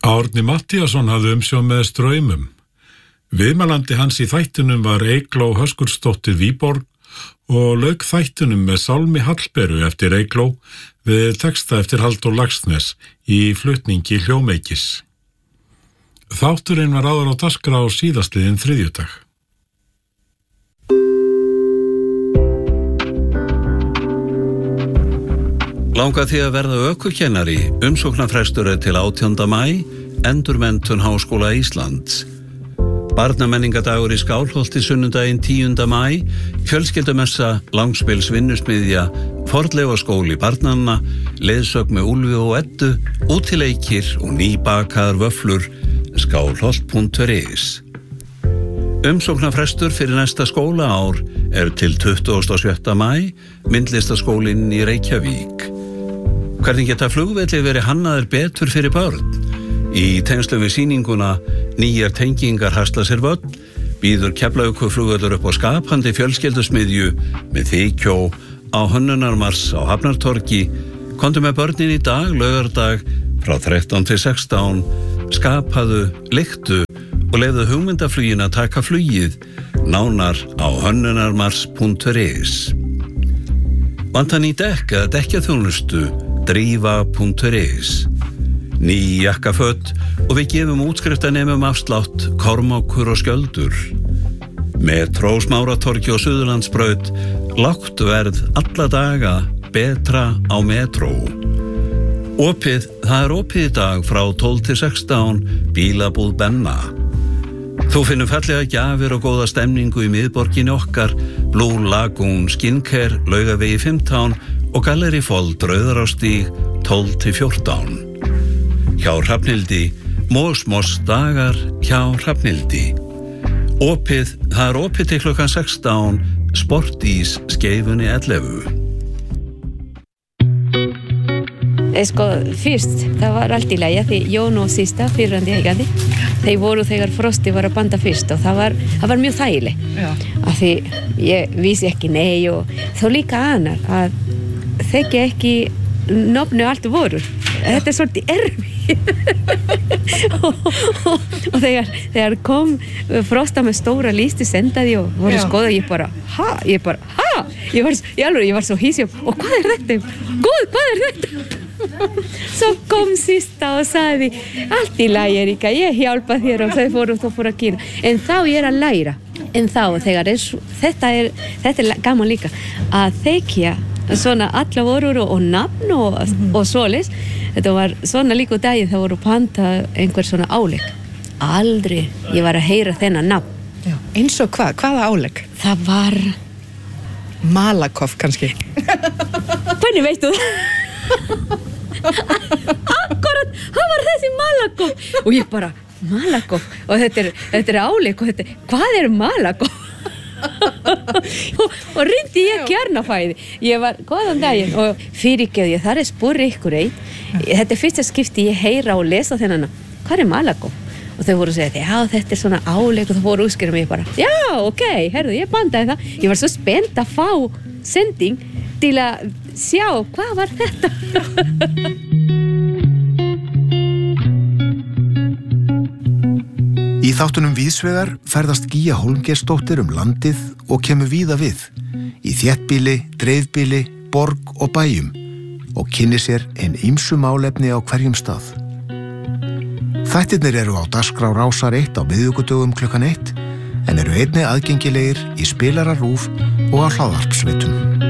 Árni Matthíasson hafði umsjón með Straumum. Viðmælandi hans í þættunum var Eygló Höskuldsdóttir Víborg og lauk þættunum með Sálmi Hallberu eftir Eygló við texta eftir Halldór Laxness í flutningi Hljómeikis. Þátturinn var áður á dagskrá síðastliðinn þriðjudag. Langar því að verða ökukennari, umsóknarfrestur til 18. maí, endurmenntun Háskóla Íslands. Barnamenningadagur í Skálholti sunnudaginn 10. maí, fjölskyldumessa, langspils vinnusmiðja, fornleifaskóli barnanna, leiðsögn með Úlfi og Eddu, útileikir og nýbakaðar vöfflur, skálholt.is. Umsóknarfrestur fyrir næsta skólaár til 27. maí, myndlistaskólinn í Reykjavík. Hvernig geta flugvellir verið hannaðir betur fyrir börn? Í tengslum við sýninguna Nýjar tengingar hasla sér völl býður Keflavíkurflugvöllur upp á skapandi fjölskyldusmiðju með þykjó á Hönnunarmars á Hafnartorgi. Komdu með börnin í dag, laugardag, frá 13 til 16, skapaðu, leiktu og leyfðu hugmyndaflugin að taka flugið, nánar á hönnunarmars.is. Vantar ný dekk eða dekkjaþjónustu, drífa.is. Ný jakkaföt og við gefum útskriftanemum afslátt, Kormákur og Skjöldur. Metró Smáratorgi og Suðurlandsbraut, lágt verð alla daga, betra á metró. Það er opið í dag frá 12 til 16, bílabúð Benna. Þú finnur fallega gjafir og góða stemningu í miðborginni okkar, Blue Lagoon Skincare, Laugavegi 15 og Gallery Fold, Rauðarárstíg 12 til 14. Hjá Hrafnhildi, Mósmos dagar hjá Hrafnhildi. Það er opið til klukkan 16, Sportís Skeifunni 11. Fyrst, það var allt í lagi því Jón og Systa, fyrrandi eigandi, þeir voru þegar Frosti var að banda fyrst og það var mjög þægileg. Af því ég vissi ekki nei og þá líka annar að þekki ekki nafnu allt voru. Þetta er svolítið erfið. og þegar kom Frosta með stóra listi sendaði og voru skoða, ég bara, ég var svo hísig og hvað er þetta? Góð, hvað er þetta? Svo kom Systa og sagði, allt í lagi Erika, ég hjálpa þér og þau fóru að kynna. En þá ég er að læra. En þá, þetta er gaman líka, að þekja svona alla vorur og nafn og svoleiðis. Þetta var svona líka daginn það voru panta einhver svona álegg. Aldrei ég var að heyra þennan nafn. Já, eins og hvaða álegg? Það var Malakoff kannski. Hvernig veistu það? Akkurat, það var þessi Malakoff. Og ég bara, Malakoff? Og þetta er álegg og hvað er Malakoff? og reyndi ég kjarnafæði. Ég var, góðan daginn, og fyrirgeðu ég, þar spurði ykkur einn. Þetta er fyrsta skipti ég heyra og lesa þennan, hvað er Malakoff? Og þau voru að segja, já, þetta er svona álegg og þau voru útskýra mig bara, já, ok, herðu, ég bandaði það. Ég var svo spennt að fá sending til að sjá, hvað var þetta? Í þáttunum Víðsvegar ferðast Gígja Hólmgeirsdóttir landið og kemur víða við, í þéttbýli, dreifbýli, borg og bæjum og kynni sér ýmsu málefni á hverjum stað. Þættirnir eru á dagskrá Rásar 1 á miðvikudögum klukkan 1 en eru einnig aðgengilegir í spilara RÚV og á hlaðvarpsveitum.